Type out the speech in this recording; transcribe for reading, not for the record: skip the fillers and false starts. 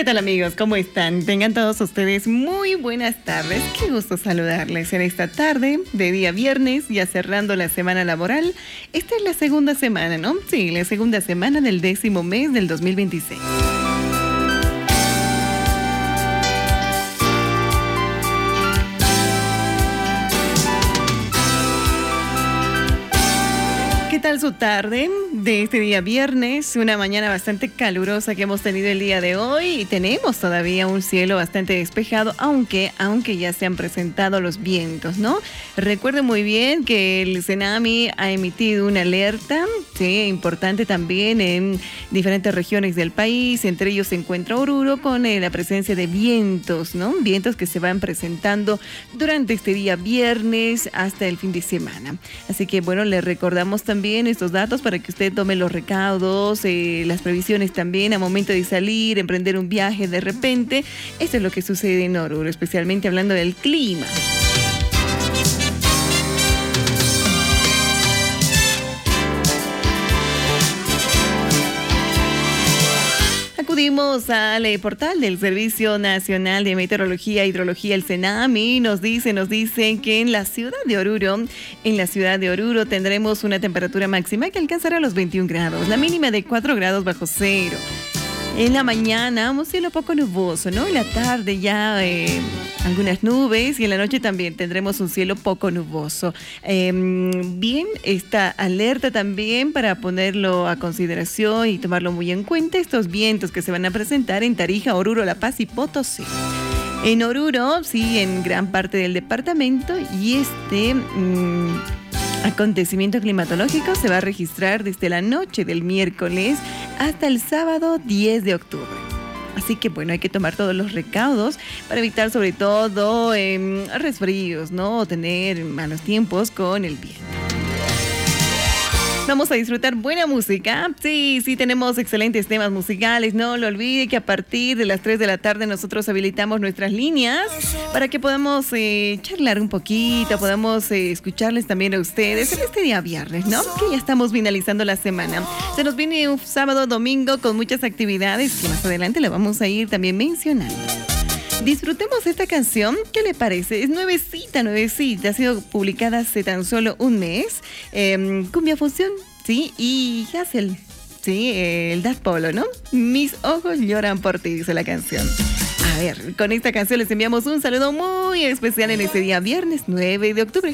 ¿Qué tal, amigos? ¿Cómo están? Tengan todos ustedes muy buenas tardes. Qué gusto saludarles en esta tarde de día viernes, ya cerrando la semana laboral. Esta es la segunda semana, ¿no? Sí, la segunda semana del 10º mes del 2026. ¿Qué tal su tarde de este día viernes? Una mañana bastante calurosa que hemos tenido el día de hoy y tenemos todavía un cielo bastante despejado, aunque ya se han presentado los vientos, ¿no? Recuerden muy bien que el Senami ha emitido una alerta, sí, importante también en diferentes regiones del país. Entre ellos se encuentra Oruro con la presencia de vientos, ¿no? Vientos que se van presentando durante este día viernes hasta el fin de semana. Así que bueno, les recordamos también estos datos para que usted tome los recaudos, las previsiones también a momento de salir, emprender un viaje de repente. Esto es lo que sucede en Oruro, especialmente hablando del clima. Acudimos al portal del Servicio Nacional de Meteorología e Hidrología, el Senami. Nos dicen que en la ciudad de Oruro tendremos una temperatura máxima que alcanzará los 21 grados, la mínima de 4 grados bajo cero. En la mañana un cielo poco nuboso, ¿no? En la tarde ya algunas nubes y en la noche también tendremos un cielo poco nuboso. Bien, esta alerta también para ponerlo a consideración y tomarlo muy en cuenta, estos vientos que se van a presentar en Tarija, Oruro, La Paz y Potosí. En Oruro, sí, en gran parte del departamento, y este acontecimiento climatológico se va a registrar desde la noche del miércoles hasta el sábado 10 de octubre. Así que bueno, hay que tomar todos los recaudos para evitar sobre todo resfríos, ¿no? O tener malos tiempos con el viento. Vamos a disfrutar buena música. Sí, tenemos excelentes temas musicales. No lo olvide que a partir de las 3 de la tarde nosotros habilitamos nuestras líneas para que podamos charlar un poquito, podamos escucharles también a ustedes en este día viernes, ¿no? Que ya estamos finalizando la semana. Se nos viene un sábado, domingo con muchas actividades que más adelante le vamos a ir también mencionando. Disfrutemos esta canción. ¿Qué le parece? Es nuevecita. Ha sido publicada hace tan solo un mes. Cumbia Fusión, ¿sí? Y Hassel, ¿sí? El Das Polo, ¿no? Mis ojos lloran por ti, dice la canción. A ver, con esta canción les enviamos un saludo muy especial en este día viernes 9 de octubre.